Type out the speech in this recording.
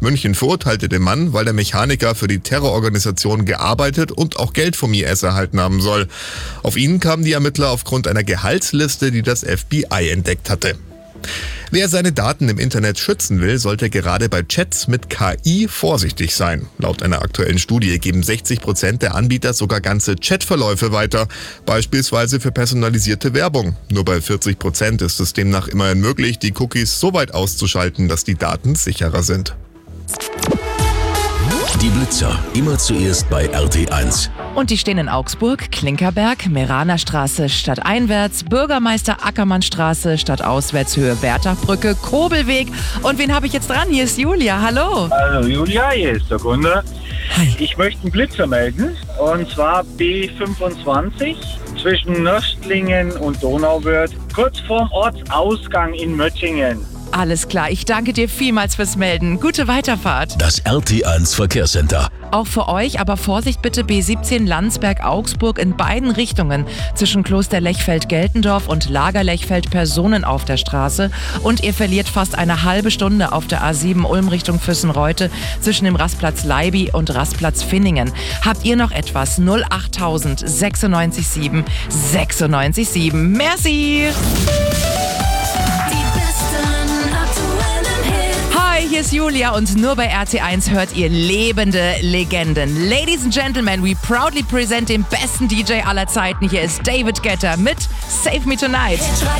München verurteilte den Mann, weil der Mechaniker für die Terrororganisation gearbeitet und auch Geld vom IS erhalten haben soll. Auf ihn kamen die Ermittler aufgrund einer Gehaltsliste, die das FBI entdeckt hatte. Wer seine Daten im Internet schützen will, sollte gerade bei Chats mit KI vorsichtig sein. Laut einer aktuellen Studie geben 60% der Anbieter sogar ganze Chatverläufe weiter, beispielsweise für personalisierte Werbung. Nur bei 40% ist es demnach immerhin möglich, die Cookies so weit auszuschalten, dass die Daten sicherer sind. Die Blitzer, immer zuerst bei RT1. Und die stehen in Augsburg, Klinkerberg, Meranerstraße stadteinwärts, Bürgermeister Ackermannstraße stadtauswärtshöhe Bertachbrücke, Kobelweg. Und wen habe ich jetzt dran? Hier ist Julia, hallo. Hallo Julia, hier ist der Kunde. Hi. Ich möchte einen Blitzer melden, und zwar B25 zwischen Nördlingen und Donauwörth, kurz vorm Ortsausgang in Möttingen. Alles klar, ich danke dir vielmals fürs Melden. Gute Weiterfahrt. Das RT1 Verkehrscenter. Auch für euch, aber Vorsicht bitte, B17 Landsberg-Augsburg in beiden Richtungen. Zwischen Kloster Lechfeld-Geltendorf und Lager Lechfeld Personen auf der Straße. Und ihr verliert fast eine halbe Stunde auf der A7 Ulm Richtung Füssenreute zwischen dem Rastplatz Leiby und Rastplatz Finningen. Habt ihr noch etwas? 08000 96 7 96 7. Merci! Hier ist Julia und nur bei RT1 hört ihr lebende Legenden. Ladies and Gentlemen, we proudly present den besten DJ aller Zeiten. Hier ist David Guetta mit Save Me Tonight.